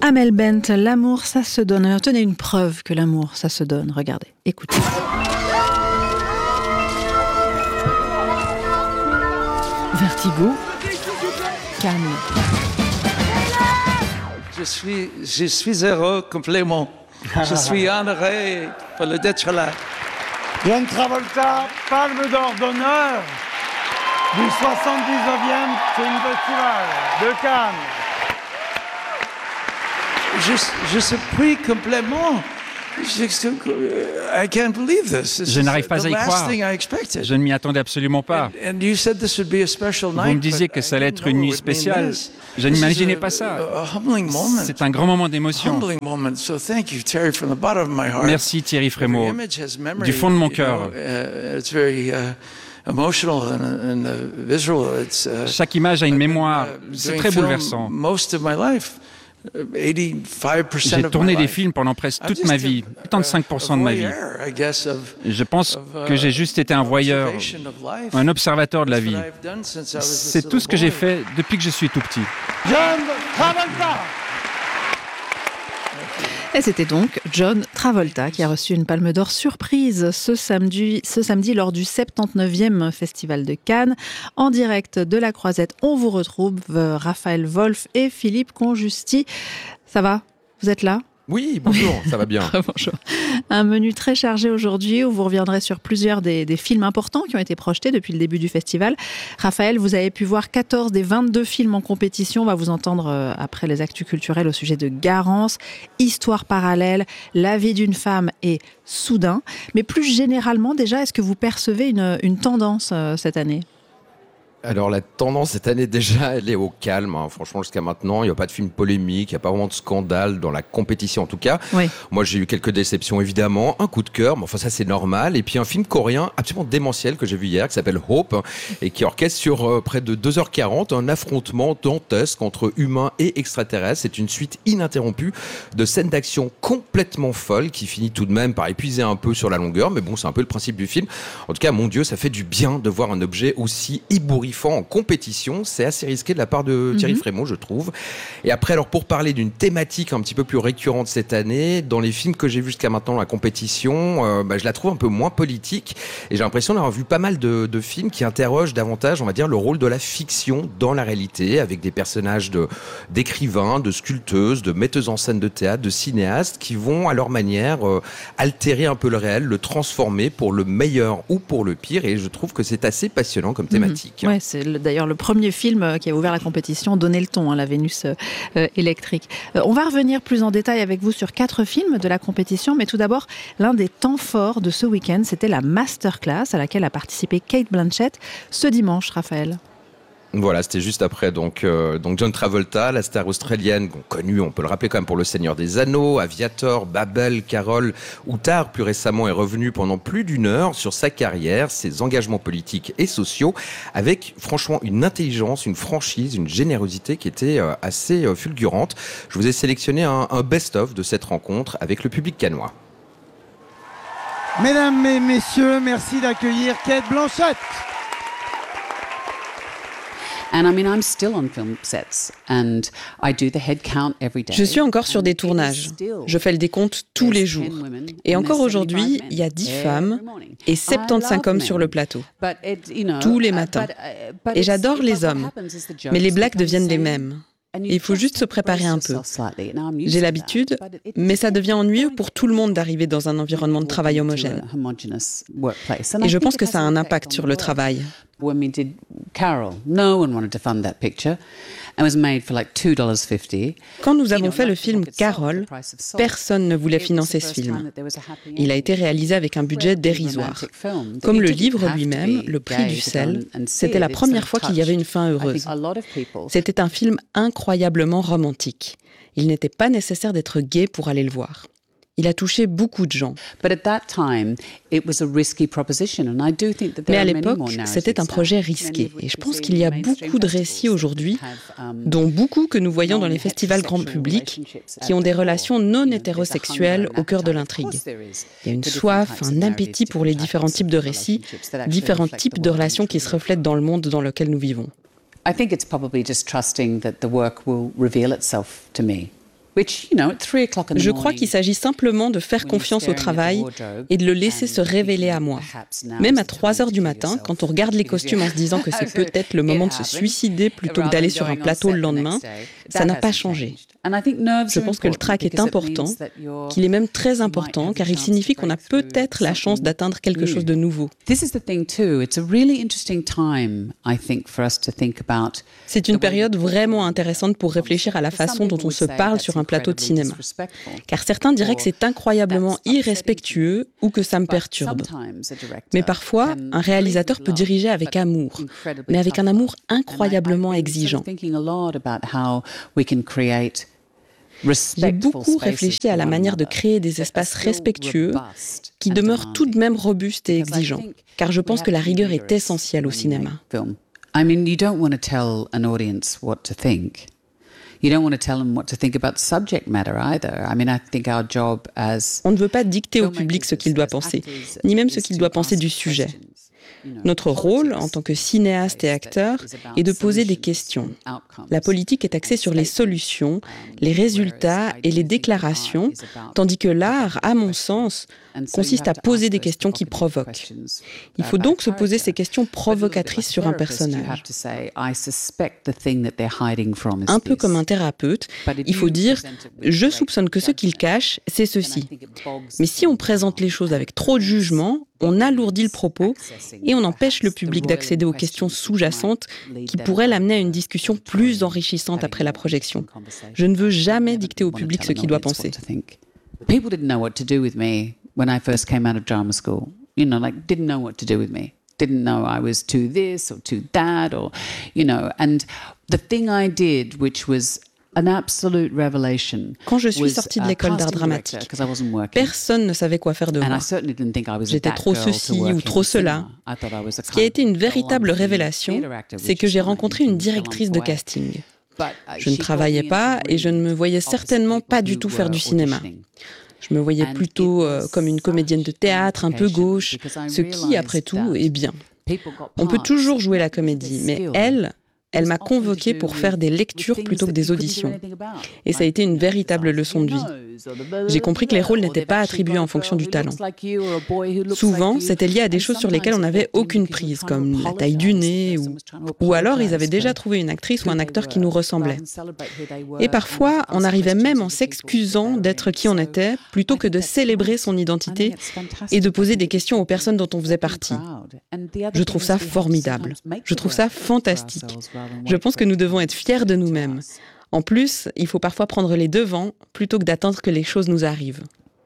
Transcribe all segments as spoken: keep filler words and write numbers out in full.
Amel Bent, l'amour, ça se donne. Alors, tenez une preuve que l'amour, ça se donne. Regardez, écoutez. Vertigo, Cannes. Je suis, je suis heureux complètement. Je suis honoré pour le d'être là. John Travolta, Palme d'or d'honneur du soixante-dix-neuvième Film Festival de Cannes. Je, je suis pris complètement. Je, I can't believe this. Je n'arrive pas à y croire. Je ne m'y attendais absolument pas. And, and you said this would be a special night, Vous me disiez que ça allait être une nuit spéciale. Je n'imaginais pas ça. C'est un grand moment d'émotion. Merci Thierry Frémaux, du fond de mon cœur. Chaque image a une mémoire. C'est très bouleversant. J'ai tourné des films pendant presque toute ma vie, quatre-vingt-cinq pour cent de ma vie. Je pense que j'ai juste été un voyeur, un observateur de la vie. C'est tout ce que j'ai fait depuis que je suis tout petit. John Travolta. Et c'était donc John Travolta qui a reçu une Palme d'Or surprise ce samedi, ce samedi lors du soixante-dix-neuvième Festival de Cannes. En direct de la Croisette, on vous retrouve Raphaël Wolf et Philippe Conjusti. Ça va ? Vous êtes là ? Oui, bonjour, ça va bien. Bonjour. Un menu très chargé aujourd'hui où vous reviendrez sur plusieurs des, des films importants qui ont été projetés depuis le début du festival. Raphaël, vous avez pu voir quatorze des vingt-deux films en compétition. On va vous entendre après les actus culturels au sujet de Garance, Histoire parallèle, La vie d'une femme et Soudain. Mais plus généralement, déjà, est-ce que vous percevez une, une tendance euh, cette année ? Alors la tendance cette année déjà, elle est au calme. Hein. Franchement, jusqu'à maintenant, il n'y a pas de film polémique, il n'y a pas vraiment de scandale dans la compétition en tout cas. Oui. Moi, j'ai eu quelques déceptions évidemment, un coup de cœur, mais enfin ça c'est normal. Et puis un film coréen absolument démentiel que j'ai vu hier, qui s'appelle Hope, hein, et qui orchestre sur euh, près de deux heures quarante un affrontement dantesque entre humains et extraterrestres. C'est une suite ininterrompue de scènes d'action complètement folles qui finit tout de même par épuiser un peu sur la longueur. Mais bon, c'est un peu le principe du film. En tout cas, mon Dieu, ça fait du bien de voir un objet aussi ébouriffant en compétition. C'est assez risqué de la part de Thierry mm-hmm. Frémaux, je trouve. Et après, alors pour parler d'une thématique un petit peu plus récurrente cette année, dans les films que j'ai vus jusqu'à maintenant, la compétition, euh, bah, je la trouve un peu moins politique. Et j'ai l'impression d'avoir vu pas mal de, de films qui interrogent davantage, on va dire, le rôle de la fiction dans la réalité, avec des personnages de, d'écrivains, de sculpteuses, de metteuses en scène de théâtre, de cinéastes, qui vont à leur manière euh, altérer un peu le réel, le transformer pour le meilleur ou pour le pire. Et je trouve que c'est assez passionnant comme thématique. Mm-hmm. Ouais. C'est le, d'ailleurs le premier film qui a ouvert la compétition, donné le ton, hein, la Vénus euh, électrique. Euh, on va revenir plus en détail avec vous sur quatre films de la compétition, mais tout d'abord, l'un des temps forts de ce week-end, c'était la masterclass à laquelle a participé Cate Blanchett ce dimanche, Raphaël. Voilà, c'était juste après donc, euh, donc John Travolta, la star australienne connue, on peut le rappeler quand même pour Le Seigneur des Anneaux, Aviator, Babel, Carole ou Tar, plus récemment, est revenu pendant plus d'une heure sur sa carrière, ses engagements politiques et sociaux, avec franchement une intelligence, une franchise, une générosité qui était euh, assez euh, fulgurante. Je vous ai sélectionné un, un best-of de cette rencontre avec le public cannois. Mesdames et messieurs, merci d'accueillir Cate Blanchett. Je suis encore sur des tournages. Je fais le décompte tous les jours. Et encore aujourd'hui, il y a dix femmes et soixante-quinze hommes sur le plateau. Tous les matins. Et j'adore les hommes. Mais les blagues deviennent les mêmes. Il faut juste se préparer un peu. J'ai l'habitude, mais ça devient ennuyeux pour tout le monde d'arriver dans un environnement de travail homogène. Et je pense que ça a un impact sur le travail. When we did Carol, no one wanted to fund that picture and was made for like two dollars fifty. Quand nous avons fait le film Carol, personne ne voulait financer ce film. Il a été réalisé avec un budget dérisoire. Comme le livre lui-même, Le prix du sel, c'était la première fois qu'il y avait une fin heureuse. C'était un film incroyablement romantique. Il n'était pas nécessaire d'être gay pour aller le voir. Il a touché beaucoup de gens. Mais à l'époque, c'était un projet risqué. Et je pense qu'il y a beaucoup de récits aujourd'hui, dont beaucoup que nous voyons dans les festivals grand public, qui ont des relations non hétérosexuelles au cœur de l'intrigue. Il y a une soif, un appétit pour les différents types de récits, différents types de relations qui se reflètent dans le monde dans lequel nous vivons. I think it's probably just trusting that the work will reveal itself to me. Je crois qu'il s'agit simplement de faire confiance au travail et de le laisser se révéler à moi. Même à trois heures du matin, quand on regarde les costumes en se disant que c'est peut-être le moment de se suicider plutôt que d'aller sur un plateau le lendemain, ça n'a pas changé. Je pense que le trac est important, qu'il est même très important, car il signifie qu'on a peut-être la chance d'atteindre quelque chose de nouveau. C'est une période vraiment intéressante pour réfléchir à la façon dont on se parle sur un plateau de cinéma. Car certains diraient que c'est incroyablement irrespectueux ou que ça me perturbe. Mais parfois, un réalisateur peut diriger avec amour, mais avec un amour incroyablement exigeant. J'ai beaucoup réfléchi à la manière de créer des espaces respectueux qui demeurent tout de même robustes et exigeants, car je pense que la rigueur est essentielle au cinéma. I mean, you don't want to tell an audience what to think. You don't want to tell them what to think about the subject matter either. I mean, I think our job as On ne veut pas dicter au public ce qu'il doit penser, ni même ce qu'il doit penser du sujet. Notre rôle, en tant que cinéaste et acteur, est de poser des questions. La politique est axée sur les solutions, les résultats et les déclarations, tandis que l'art, à mon sens, consiste à poser des questions qui provoquent. Il faut donc se poser ces questions provocatrices sur un personnage. Un peu comme un thérapeute, il faut dire « je soupçonne que ce qu'il cache, c'est ceci ». Mais si on présente les choses avec trop de jugement, on alourdit le propos et on empêche le public d'accéder aux questions sous-jacentes qui pourraient l'amener à une discussion plus enrichissante après la projection. Je ne veux jamais dicter au public ce qu'il doit penser. People didn't know what to do with me when I first came out of drama school. You know, like, didn't know what to do with me. Didn't know I was too this or too that or, you know. And the thing I did, which was an absolute revelation. Quand je suis sortie de l'école d'art dramatique, personne ne savait quoi faire de moi. J'étais trop ceci ou trop cela. Ce qui a été une véritable révélation, c'est que j'ai rencontré une directrice de casting. Je ne travaillais pas et je ne me voyais certainement pas du tout faire du cinéma. Je me voyais plutôt euh, comme une comédienne de théâtre un peu gauche, ce qui, après tout, est bien. On peut toujours jouer la comédie, mais elle, elle m'a convoquée pour faire des lectures plutôt que des auditions. Et ça a été une véritable leçon de vie. J'ai compris que les rôles n'étaient pas attribués en fonction du talent. Souvent, c'était lié à des choses sur lesquelles on n'avait aucune prise, comme la taille du nez, ou, ou alors ils avaient déjà trouvé une actrice ou un acteur qui nous ressemblait. Et parfois, on arrivait même en s'excusant d'être qui on était, plutôt que de célébrer son identité et de poser des questions aux personnes dont on faisait partie. Je trouve ça formidable. Je trouve ça fantastique. Je pense que nous devons être fiers de nous-mêmes. En plus, il faut parfois prendre les devants plutôt que d'attendre que les choses nous arrivent.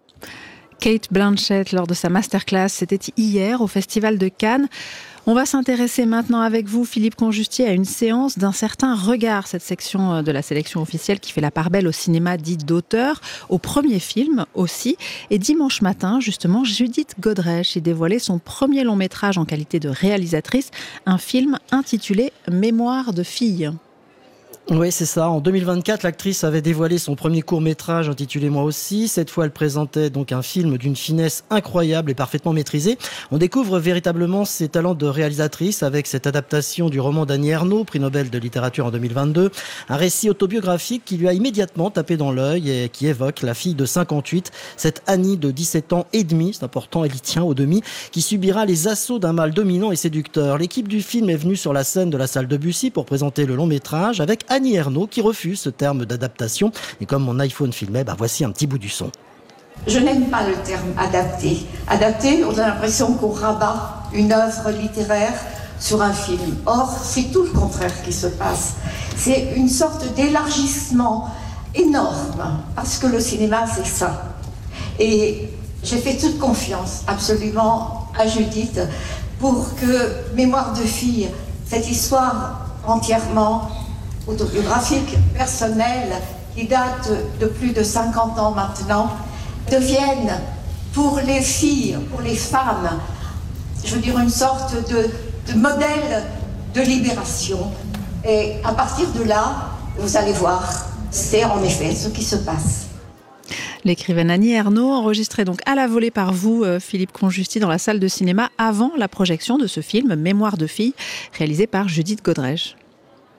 Cate Blanchett, lors de sa masterclass, c'était hier au Festival de Cannes. On va s'intéresser maintenant avec vous, Philippe Conjustier, à une séance d'un certain regard, cette section de la sélection officielle qui fait la part belle au cinéma dit d'auteur, au premier film aussi. Et dimanche matin, justement, Judith Godrèche y dévoilait son premier long métrage en qualité de réalisatrice, un film intitulé « Mémoire de fille ». Oui, c'est ça. En deux mille vingt-quatre, l'actrice avait dévoilé son premier court-métrage intitulé Moi aussi. Cette fois, elle présentait donc un film d'une finesse incroyable et parfaitement maîtrisée. On découvre véritablement ses talents de réalisatrice avec cette adaptation du roman d'Annie Ernaux, prix Nobel de littérature en deux mille vingt-deux. Un récit autobiographique qui lui a immédiatement tapé dans l'œil et qui évoque la fille de cinquante-huit, cette Annie de dix-sept ans et demi, c'est important, elle y tient au demi, qui subira les assauts d'un mâle dominant et séducteur. L'équipe du film est venue sur la scène de la salle Debussy pour présenter le long métrage avec Annie Ernaux qui refuse ce terme d'adaptation. Et comme mon iPhone filmait, bah voici un petit bout du son. Je n'aime pas le terme adapté. Adapté, on a l'impression qu'on rabat une œuvre littéraire sur un film. Or, c'est tout le contraire qui se passe. C'est une sorte d'élargissement énorme, parce que le cinéma, c'est ça. Et j'ai fait toute confiance, absolument, à Judith, pour que Mémoire de fille, cette histoire entièrement autobiographique, personnelle, qui date de plus de cinquante ans maintenant, devienne pour les filles, pour les femmes, je veux dire une sorte de, de modèle de libération. Et à partir de là, vous allez voir, c'est en effet ce qui se passe. L'écrivaine Annie Ernaux, enregistrée donc à la volée par vous, Philippe Conjustier, dans la salle de cinéma avant la projection de ce film Mémoire de fille, réalisé par Judith Godrèche.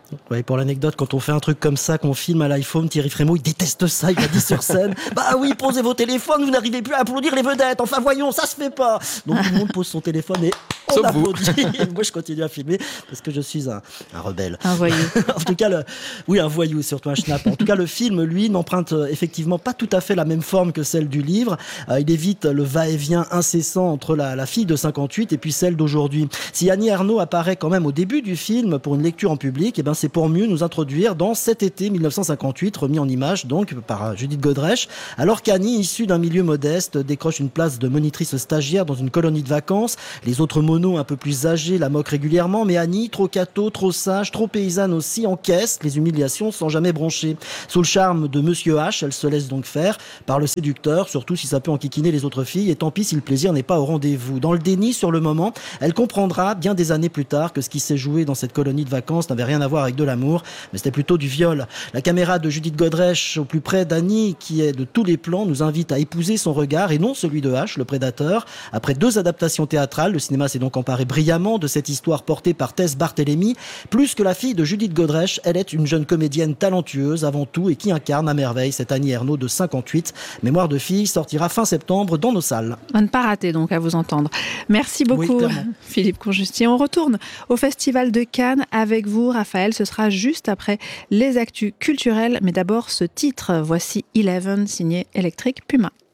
Ouais, pour l'anecdote, quand on fait un truc comme ça, qu'on filme à l'iPhone, Thierry Frémaux, il déteste ça, il a dit sur scène, bah oui, posez vos téléphones, vous n'arrivez plus à applaudir les vedettes, enfin voyons, ça se fait pas. Donc tout le monde pose son téléphone et on Sauf applaudit. Moi, je continue à filmer parce que je suis un, un rebelle. Un voyou. En tout cas, le, oui, un voyou, surtout un schnapp. En tout cas, le film, lui, n'emprunte euh, effectivement pas tout à fait la même forme que celle du livre. Euh, il évite le va-et-vient incessant entre la, la fille de cinquante-huit et puis celle d'aujourd'hui. Si Annie Ernaux apparaît quand même au début du film pour une lecture en public, eh ben, c'est pour mieux nous introduire dans Cet été mille neuf cent cinquante-huit, remis en image donc par Judith Godrèche, alors qu'Annie, issue d'un milieu modeste, décroche une place de monitrice stagiaire dans une colonie de vacances. Les autres monos un peu plus âgés la moquent régulièrement, mais Annie, trop cato, trop sage, trop paysanne aussi, encaisse les humiliations sans jamais broncher. Sous le charme de Monsieur H, elle se laisse donc faire par le séducteur, surtout si ça peut enquiquiner les autres filles, et tant pis si le plaisir n'est pas au rendez-vous. Dans le déni sur le moment, elle comprendra bien des années plus tard que ce qui s'est joué dans cette colonie de vacances n'avait rien à voir avec de l'amour, mais c'était plutôt du viol. La caméra de Judith Godrèche au plus près d'Annie, qui est de tous les plans, nous invite à épouser son regard et non celui de H, le prédateur. Après deux adaptations théâtrales, le cinéma s'est donc emparé brillamment de cette histoire portée par Tess Barthélemy. Plus que la fille de Judith Godrèche, elle est une jeune comédienne talentueuse avant tout et qui incarne à merveille cette Annie Ernaux de cinquante-huit. Mémoire de fille sortira fin septembre dans nos salles. À ne pas rater donc, à vous entendre. Merci beaucoup, oui, Philippe Conjustier. On retourne au Festival de Cannes avec vous, Raphaël. Ce sera juste après les actus culturelles. Mais d'abord, ce titre. Voici Eleven, signé Electric Puma.